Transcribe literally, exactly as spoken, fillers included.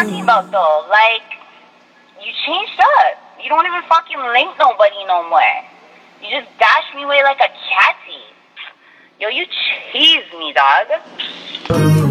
talking about though? Like, you changed up. You don't even fucking link nobody no more. You just dash me away like a catty. Yo, you cheese me, dog.